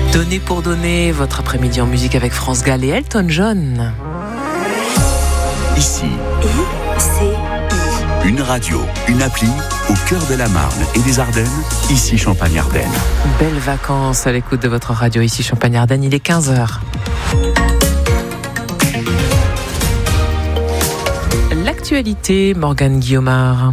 Donner pour donner, votre après-midi en musique avec France Gall et Elton John. Ici, ICI. une radio, une appli au cœur de la Marne et des Ardennes, ici Champagne-Ardenne. Belles vacances à l'écoute de votre radio ici Champagne-Ardenne, il est 15h. L'actualité, Morgane Guillaumard.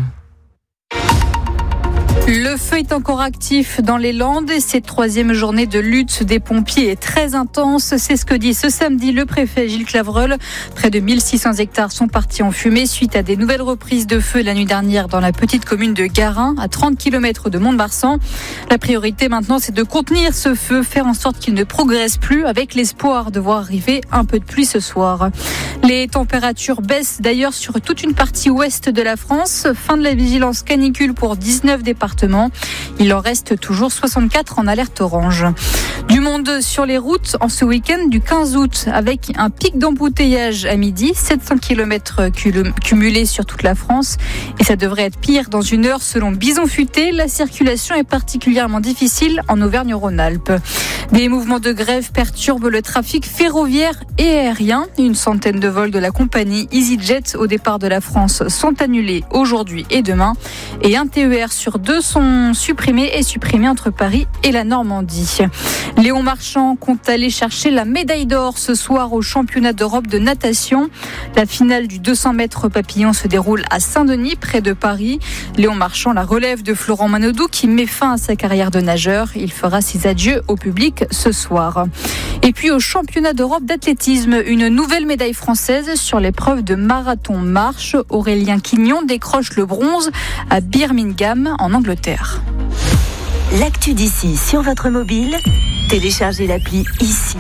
Le feu est encore actif dans les Landes et cette troisième journée de lutte des pompiers est très intense. C'est ce que dit ce samedi le préfet Gilles Clavreul. Près de 1600 hectares sont partis en fumée suite à des nouvelles reprises de feu la nuit dernière dans la petite commune de Garin, à 30 km de Mont-de-Marsan. La priorité maintenant, c'est de contenir ce feu, faire en sorte qu'il ne progresse plus avec l'espoir de voir arriver un peu de pluie ce soir. Les températures baissent d'ailleurs sur toute une partie ouest de la France. Fin de la vigilance canicule pour 19 départements. Il en reste toujours 64 en alerte orange. Du monde sur les routes en ce week-end du 15 août avec un pic d'embouteillage à midi, 700 km cumulés sur toute la France. Et ça devrait être pire dans une heure selon Bison Futé. La circulation est particulièrement difficile en Auvergne-Rhône-Alpes. Des mouvements de grève perturbent le trafic ferroviaire et aérien. Une centaine de vols de la compagnie EasyJet au départ de la France sont annulés aujourd'hui et demain. Et un TER sur 2 sont supprimés entre Paris et la Normandie. Léon Marchand compte aller chercher la médaille d'or ce soir au championnat d'Europe de natation. La finale du 200 mètres papillon se déroule à Saint-Denis, près de Paris. Léon Marchand la relève de Florent Manodou qui met fin à sa carrière de nageur. Il fera ses adieux au public ce soir. Et puis au championnat d'Europe d'athlétisme, une nouvelle médaille française sur l'épreuve de marathon-marche. Aurélien Quignon décroche le bronze à Birmingham, en Angleterre. L'actu d'ici sur votre mobile, téléchargez l'appli ICI.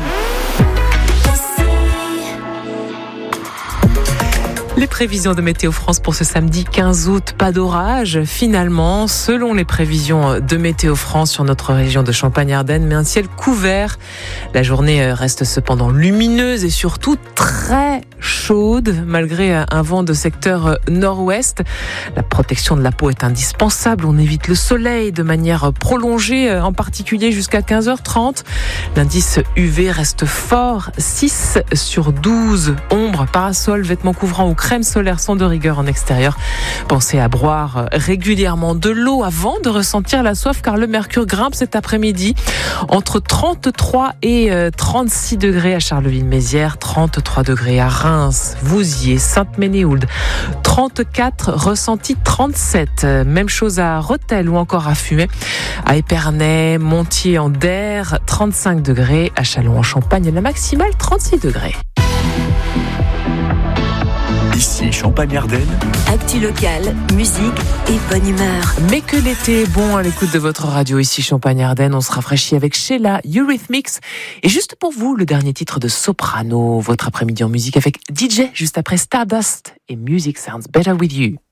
Les prévisions de Météo France pour ce samedi 15 août, pas d'orage finalement, selon les prévisions de Météo France sur notre région de Champagne-Ardenne, mais un ciel couvert. La journée reste cependant lumineuse et surtout très chaude, malgré un vent de secteur nord-ouest. La protection de la peau est indispensable, on évite le soleil de manière prolongée, en particulier jusqu'à 15h30. L'indice UV reste fort, 6 sur 12. Ombre, parasol, vêtements couvrants ou crème solaire sont de rigueur en extérieur. Pensez à boire régulièrement de l'eau avant de ressentir la soif car le mercure grimpe cet après-midi entre 33 et 36 degrés à Charleville-Mézières, 33 degrés à Reims, Vouziers, Sainte-Ménéhould, 34, ressenti 37. Même chose à Rethel ou encore à Fumay, à Épernay, Montier-en-Der, 35 degrés, à Châlons-en-Champagne, la maximale 36 degrés. Ici Champagne-Ardenne. Actu locale, musique et bonne humeur. Mais que l'été est bon à l'écoute de votre radio ici Champagne-Ardenne. On se rafraîchit avec Sheila, Eurythmics. Et juste pour vous, le dernier titre de Soprano, votre après-midi en musique avec DJ juste après Stardust et Music Sounds Better With You.